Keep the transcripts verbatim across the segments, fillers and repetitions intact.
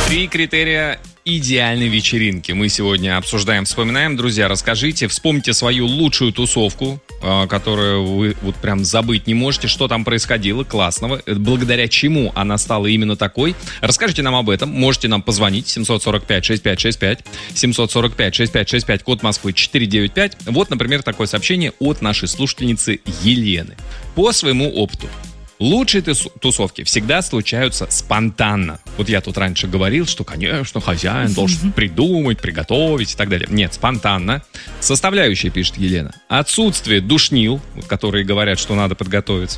Три критерия идеальной вечеринки мы сегодня обсуждаем, вспоминаем. Друзья, расскажите, вспомните свою лучшую тусовку, которую вы вот прям забыть не можете, что там происходило классного, благодаря чему она стала именно такой. Расскажите нам об этом, можете нам позвонить семь сорок пять шестьдесят пять шестьдесят пять, семь сорок пять шестьдесят пять шестьдесят пять, код Москвы четыре девять пять. Вот, например, такое сообщение от нашей слушательницы Елены. По своему опыту, лучшие тусовки всегда случаются спонтанно. Вот я тут раньше говорил, что, конечно, хозяин должен придумать, приготовить и так далее. Нет, спонтанно. Составляющие, пишет Елена. Отсутствие душнил, которые говорят, что надо подготовиться.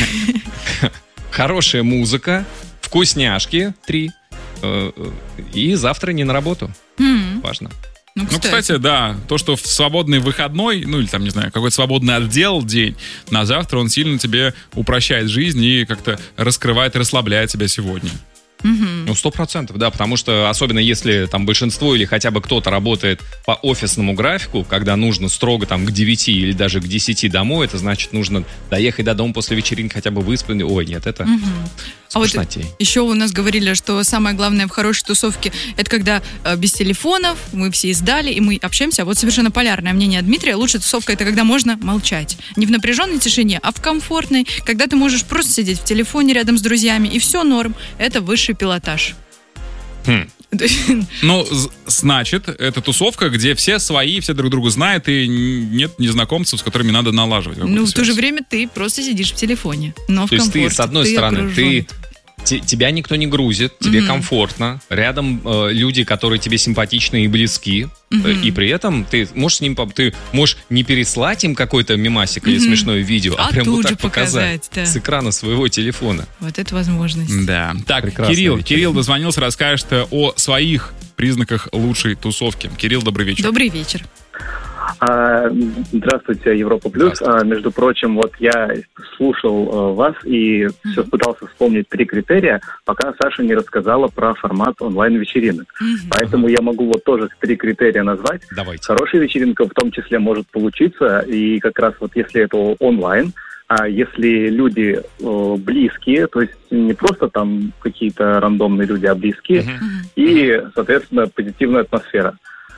Хорошая музыка, вкусняшки, три. И завтра не на работу. Важно. Ну кстати. ну, кстати, да, то, что в свободный выходной, ну, или там, не знаю, какой-то свободный отдел день, на завтра он сильно тебе упрощает жизнь и как-то раскрывает и расслабляет тебя сегодня. Mm-hmm. Ну, сто процентов, да, потому что, особенно если там большинство или хотя бы кто-то работает по офисному графику, когда нужно строго там к девяти или даже к десяти домой, это значит, нужно доехать до дома после вечеринки хотя бы выспанный. Ой, нет, это mm-hmm. А вот еще у нас говорили, что самое главное в хорошей тусовке это когда э, без телефонов, мы все издали, и мы общаемся. А вот совершенно полярное мнение Дмитрия. Лучшая тусовка это когда можно молчать. Не в напряженной тишине, а в комфортной, когда ты можешь просто сидеть в телефоне рядом с друзьями, и все норм. Это высший пилотаж. Хм. Ну, значит, это тусовка, где все свои, все друг друга знают, и нет незнакомцев, с которыми надо налаживать. Ну, в связь. то же время ты просто сидишь в телефоне, но в то комфорте. То есть ты, с одной ты стороны, окружен. ты... Тебя никто не грузит, тебе mm-hmm. комфортно, рядом э, люди, которые тебе симпатичны и близки, mm-hmm. и при этом ты можешь с ним, ты можешь не переслать им какой-то мемасик mm-hmm. или смешное видео, а, а прям вот так показать, показать да. с экрана своего телефона. Вот это возможность. Да. Так, Прекрасная Кирилл, вечер. Кирилл дозвонился, расскажет о своих признаках лучшей тусовки. Кирилл, добрый вечер. Добрый вечер. Здравствуйте, Европа Плюс. Здравствуйте. Между прочим, вот я слушал вас и mm-hmm. все пытался вспомнить три критерия, пока Саша не рассказала про формат онлайн-вечеринок. Mm-hmm. Поэтому я могу вот тоже три критерия назвать. Давайте. Хорошая вечеринка в том числе может получиться, и как раз вот если это онлайн, а если люди э, близкие, то есть не просто там какие-то рандомные люди, а близкие, mm-hmm. и, соответственно, позитивная атмосфера.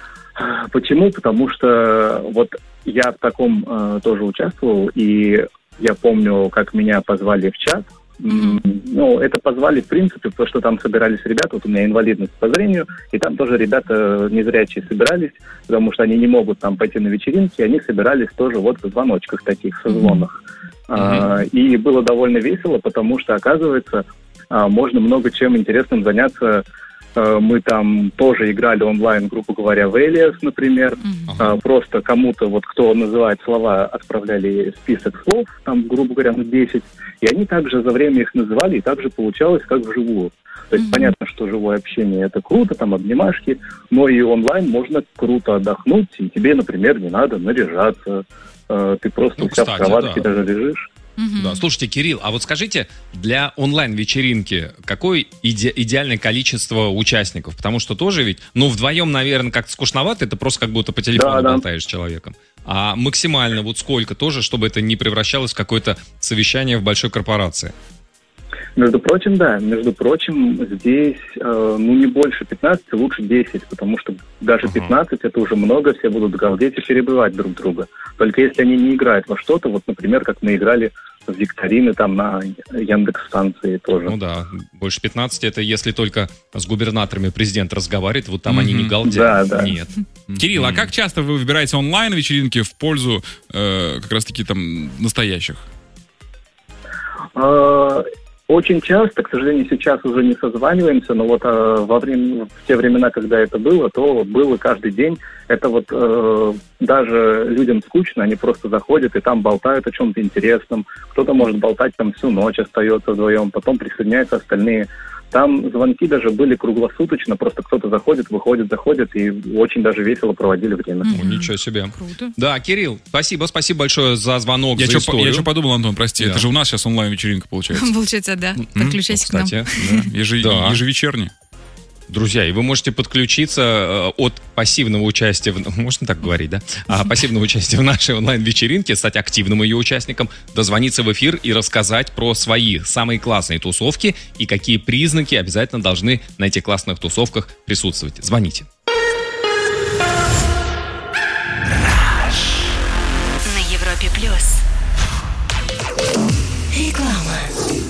Почему? Потому что вот я в таком э, тоже участвовал, и я помню, как меня позвали в чат. Mm-hmm. Ну, это позвали, в принципе, потому что там собирались ребята, вот у меня инвалидность по зрению, и там тоже ребята незрячие собирались, потому что они не могут там пойти на вечеринки, они собирались тоже вот в звоночках таких, в созвонах. Mm-hmm. А, и было довольно весело, потому что, оказывается, а, можно много чем интересным заняться. Мы там тоже играли онлайн, грубо говоря, в Элиас, например. Uh-huh. Просто кому-то, вот кто называет слова, отправляли список слов, там, грубо говоря, на десять. И они также за время их называли, и также получалось, как вживую. То есть uh-huh. понятно, что живое общение это круто, там обнимашки, но и онлайн можно круто отдохнуть, и тебе, например, не надо наряжаться. Ты просто ну, у себя кстати, в кроватке да. даже лежишь. Mm-hmm. Да. Слушайте, Кирилл, а вот скажите, для онлайн-вечеринки какое иде- идеальное количество участников? Потому что тоже ведь, ну, вдвоем, наверное, как-то скучновато, это просто как будто по телефону да, болтаешь да. с человеком. А максимально вот сколько тоже, чтобы это не превращалось в какое-то совещание в большой корпорации? Между прочим, да. Между прочим, здесь, э, ну, не больше пятнадцати, лучше десять, потому что даже uh-huh. пятнадцать это уже много, все будут галдеть и перебивать друг друга. Только если они не играют во что-то, вот, например, как мы играли в викторины там на Яндекс-станции тоже. Ну да, больше пятнадцати это если только с губернаторами президент разговаривает, вот там uh-huh. они не галдят. Да, да. Нет. Кирилл, а как часто вы выбираете онлайн-вечеринки в пользу э, как раз-таки там настоящих? Очень часто, к сожалению, сейчас уже не созваниваемся, но вот э, во время, в те времена, когда это было, то было каждый день. Это вот э, даже людям скучно, они просто заходят и там болтают о чем-то интересном. Кто-то может болтать там всю ночь, остается вдвоем, потом присоединяются остальные. Там звонки даже были круглосуточно, просто кто-то заходит, выходит, заходит, и очень даже весело проводили время. Mm-hmm. Ничего себе. Круто. Да, Кирилл, спасибо, спасибо большое за звонок, я за чё, историю. Я что подумал, Антон, прости, да. это же у нас сейчас онлайн-вечеринка получается. Получается, да. Подключайся ну, к нам. Да. Ежи... Да. Ежевечерний. Друзья, и вы можете подключиться от пассивного участия, в, можно так говорить, да? А, пассивного участия в нашей онлайн-вечеринке, стать активным ее участником, дозвониться в эфир и рассказать про свои самые классные тусовки и какие признаки обязательно должны на этих классных тусовках присутствовать. Звоните. На Европе плюс. Реклама.